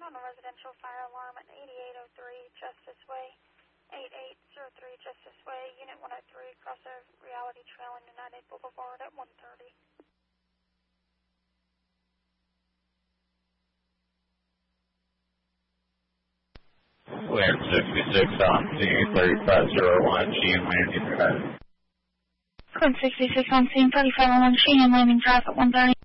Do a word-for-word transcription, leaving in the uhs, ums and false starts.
on a residential fire alarm at eighty-eight oh three Justice Way, eighty-eight oh three Justice Way, Unit one oh three, crossover Reality Trail and United Boulevard at one thirty. Clear sixty-six on C thirty-five oh one, Sheehan Landing Drive. Clear sixty-six on scene, thirty-five oh one Sheehan Landing Drive at one thirty.